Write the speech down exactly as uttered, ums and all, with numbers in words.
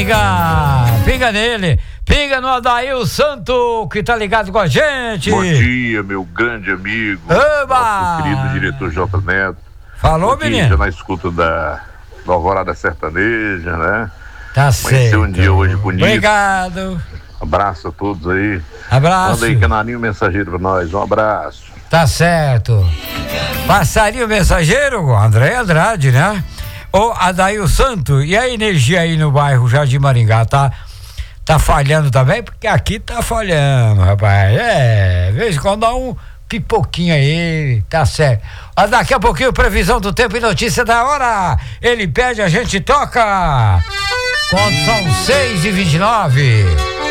Maringá. Pinga nele. Pinga no Adail Santo, que tá ligado com a gente. Bom dia, meu grande amigo. Oba! Nosso querido diretor J. Neto. Falou, menino? Já na escuta da, da Alvorada Sertaneja, né? Tá certo. um dia hoje bonito. Obrigado. Abraço a todos aí. Abraço. Manda aí canarinho mensageiro pra nós. Um abraço. Tá certo. Passarinho mensageiro, André Andrade, né? Ô, Adail Santo, e a energia aí no bairro Jardim Maringá, tá? Tá falhando também? Porque aqui tá falhando, rapaz. É, de vez em quando dá um pipoquinho aí, tá certo. Mas daqui a pouquinho, previsão do tempo e notícia da hora. Ele pede, a gente toca. Quando são seis e vinte e nove.